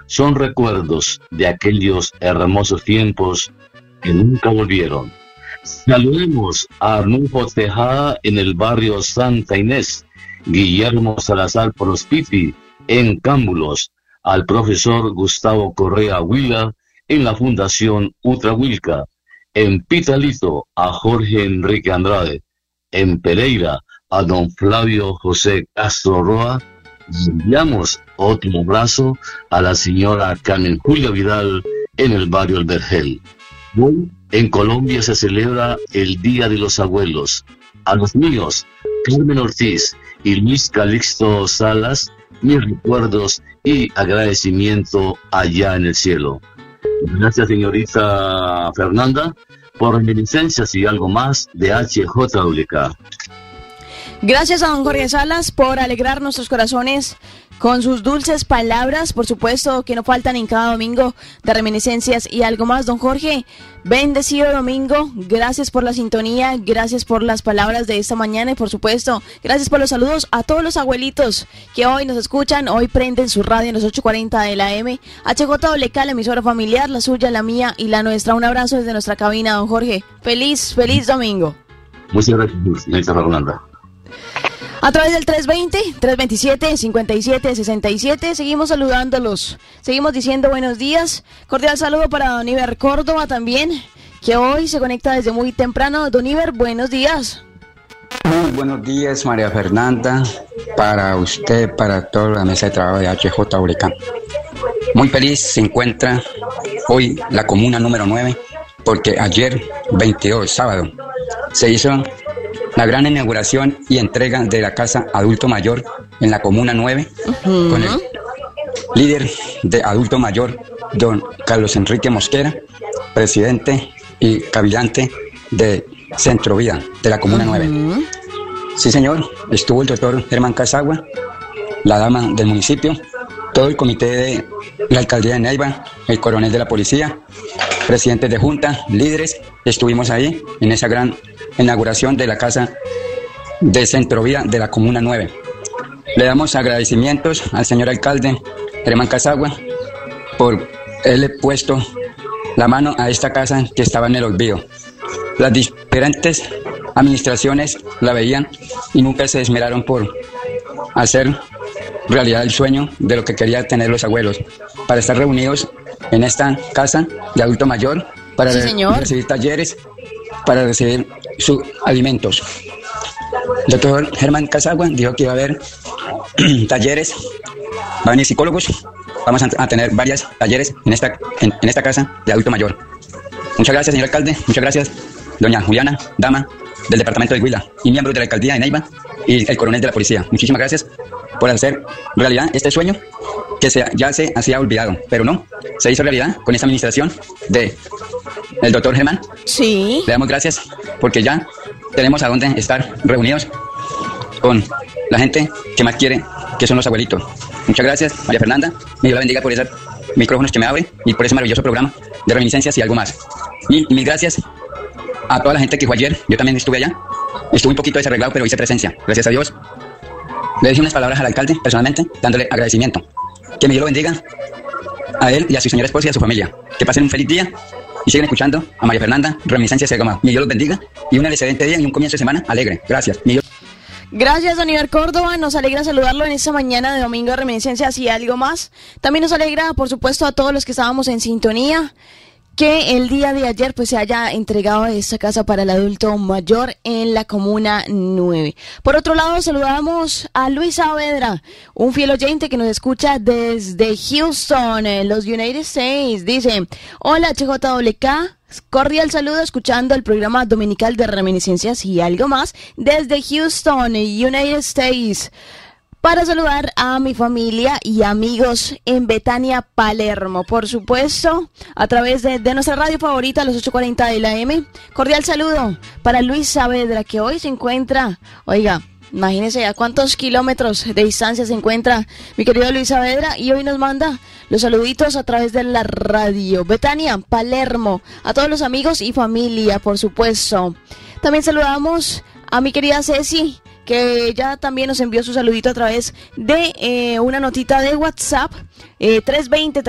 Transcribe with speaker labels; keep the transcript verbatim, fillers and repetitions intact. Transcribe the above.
Speaker 1: son recuerdos de aquellos hermosos tiempos que nunca volvieron. Saludemos a Arnulfo Tejada en el barrio Santa Inés, Guillermo Salazar Prospiti en Cámbulos, al profesor Gustavo Correa Huila en la Fundación Utrahuilca, en Pitalito a Jorge Enrique Andrade, en Pereira a don Flavio José Castro Roa. Y enviamos otro abrazo a la señora Carmen Julia Vidal en el barrio El Vergel. Hoy en Colombia se celebra el Día de los Abuelos. A los míos, Carmen Ortiz y Luis Calixto Salas, mis recuerdos y agradecimiento allá en el cielo. Gracias, señorita Fernanda, por reminiscencias y algo más de H J W K.
Speaker 2: Gracias a don Jorge Salas por alegrar nuestros corazones con sus dulces palabras, por supuesto, que no faltan en cada domingo de reminiscencias y algo más. Don Jorge, bendecido domingo, gracias por la sintonía, gracias por las palabras de esta mañana y por supuesto, gracias por los saludos a todos los abuelitos que hoy nos escuchan, hoy prenden su radio en los ocho cuarenta de la M. H J W K, la emisora familiar, la suya, la mía y la nuestra. Un abrazo desde nuestra cabina, don Jorge. Feliz, feliz domingo.
Speaker 1: Muchas gracias, señorita Fernanda.
Speaker 2: A través del tres veinte, tres veintisiete, cincuenta y siete sesenta y siete, seguimos saludándolos, seguimos diciendo buenos días. Cordial saludo para don Iber Córdoba también, que hoy se conecta desde muy temprano. Don Iber, buenos días.
Speaker 3: Muy buenos días, María Fernanda, para usted, para toda la mesa de trabajo de H J W K. Muy feliz se encuentra hoy la comuna número nueve, porque ayer, veintidós, sábado, se hizo la gran inauguración y entrega de la Casa Adulto Mayor en la Comuna nueve, uh-huh. con el líder de Adulto Mayor, don Carlos Enrique Mosquera, presidente y cabilante de Centro Vida de la Comuna uh-huh. nueve. Sí, señor, estuvo el doctor Germán Casagua, la dama del municipio, todo el comité de la alcaldía de Neiva, el coronel de la policía, presidentes de junta, líderes, estuvimos ahí en esa gran inauguración de la Casa de Centro Vida de la Comuna nueve. Le damos agradecimientos al señor alcalde Germán Casagua por haberle puesto la mano a esta casa que estaba en el olvido. Las diferentes administraciones la veían y nunca se esmeraron por hacer realidad el sueño de lo que querían tener los abuelos, para estar reunidos en esta casa de adulto mayor, para sí, re- recibir talleres, para recibir sus alimentos. El doctor Germán Casagua dijo que iba a haber talleres, va a venir psicólogos, vamos a, a tener varios talleres en esta, en, en esta casa de adulto mayor. Muchas gracias, señor alcalde, muchas gracias, doña Juliana, dama del departamento de Huila y miembros de la alcaldía de Neiva y el coronel de la policía. Muchísimas gracias por hacer realidad este sueño que se, ya se hacía olvidado, pero no, se hizo realidad con esta administración de el doctor Germán.
Speaker 2: Sí.
Speaker 3: Le damos gracias porque ya tenemos a dónde estar reunidos con la gente que más quiere, que son los abuelitos. Muchas gracias, María Fernanda, y Dios la bendiga por esos micrófonos que me abre y por ese maravilloso programa de reminiscencias y algo más. Y mil gracias a toda la gente que fue ayer. Yo también estuve allá, estuve un poquito desarreglado, pero hice presencia, gracias a Dios. Le dije unas palabras al alcalde, personalmente, dándole agradecimiento. Que mi Dios lo bendiga a él y a su señora esposa y a su familia. Que pasen un feliz día y sigan escuchando a María Fernanda, reminiscencias y algo más. Mi Dios los bendiga y un excelente día y un comienzo de semana alegre. Gracias. Mi Dios...
Speaker 2: Gracias, don Iber Córdoba. Nos alegra saludarlo en esta mañana de domingo de reminiscencias y algo más. También nos alegra, por supuesto, a todos los que estábamos en sintonía, que el día de ayer pues se haya entregado esta casa para el adulto mayor en la Comuna nueve. Por otro lado, saludamos a Luis Saavedra, un fiel oyente que nos escucha desde Houston, en los United States. Dice: hola H J W K, cordial saludo escuchando el programa dominical de reminiscencias y algo más desde Houston, United States. Para saludar a mi familia y amigos en Betania, Palermo, por supuesto, a través de, de nuestra radio favorita, los ocho cuarenta de la M. Cordial saludo para Luis Saavedra, que hoy se encuentra, oiga, imagínense a cuántos kilómetros de distancia se encuentra mi querido Luis Saavedra, y hoy nos manda los saluditos a través de la radio. Betania, Palermo, a todos los amigos y familia, por supuesto. También saludamos a mi querida Ceci, que ya también nos envió su saludito a través de eh, una notita de WhatsApp, eh, tres veinte